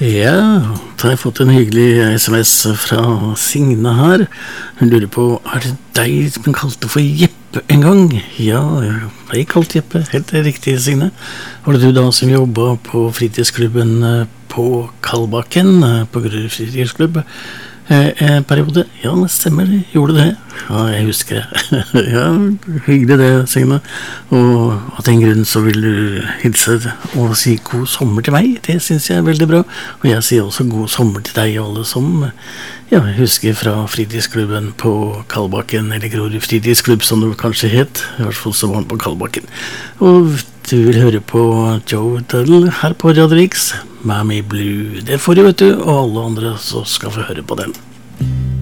Ja, da har jeg fått en hyggelig SMS fra Signe her. Hun lurer på, det deg som kalte for Jeppe en gang? Ja, jeg kalte Jeppe, helt riktig, Signe. Var det du da som jobbet på fritidsklubben på Kalbakken, på Grorud fritidsklubb? En periode? Ja, det stemmer, gjorde det. Ja, jeg husker det. Ja, hyggelig det, Signe. Og av den grunnen så vil du hilse og si god sommer til meg. Det synes jeg veldig bra. Og jeg sier også god sommer til deg alle som jeg husker fra fritidsklubben på Kalbakken, eller Grorud fritidsklubb som det kanskje het. I hvert fall så var den på Kalbakken. Og du vil høre på Joe Duddle her på Radio Riks, Mammy Blue. Det får du, vet du, og alle andre så skal få høre på den.